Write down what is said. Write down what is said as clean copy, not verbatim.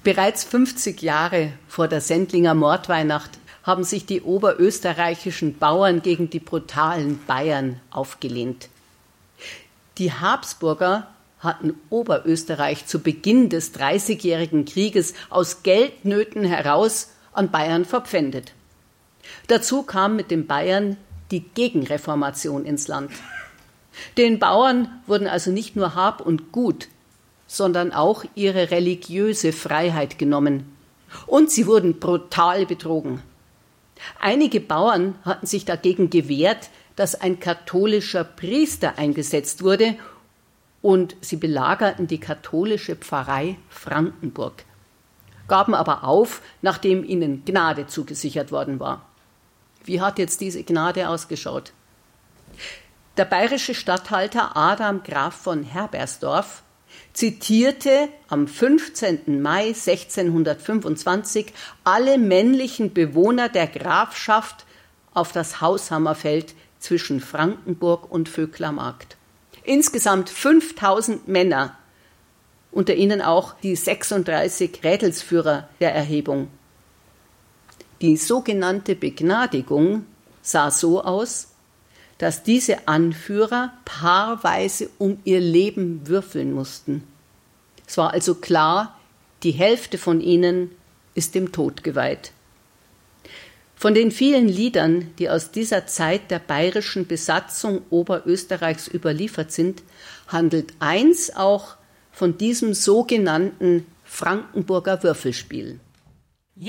Bereits 50 Jahre vor der Sendlinger Mordweihnacht haben sich die oberösterreichischen Bauern gegen die brutalen Bayern aufgelehnt. Die Habsburger hatten Oberösterreich zu Beginn des Dreißigjährigen Krieges aus Geldnöten heraus an Bayern verpfändet. Dazu kam mit den Bayern die Gegenreformation ins Land. Den Bauern wurden also nicht nur Hab und Gut, sondern auch ihre religiöse Freiheit genommen. Und sie wurden brutal betrogen. Einige Bauern hatten sich dagegen gewehrt, dass ein katholischer Priester eingesetzt wurde, und sie belagerten die katholische Pfarrei Frankenburg, gaben aber auf, nachdem ihnen Gnade zugesichert worden war. Wie hat jetzt diese Gnade ausgeschaut? Der bayerische Statthalter Adam Graf von Herbersdorf zitierte am 15. Mai 1625 alle männlichen Bewohner der Grafschaft auf das Haushammerfeld zwischen Frankenburg und Vöcklamarkt. Insgesamt 5000 Männer, unter ihnen auch die 36 Rädelsführer der Erhebung. Die sogenannte Begnadigung sah so aus, dass diese Anführer paarweise um ihr Leben würfeln mussten. Es war also klar, die Hälfte von ihnen ist dem Tod geweiht. Von den vielen Liedern, die aus dieser Zeit der bayerischen Besatzung Oberösterreichs überliefert sind, handelt eins auch von diesem sogenannten Frankenburger Würfelspiel.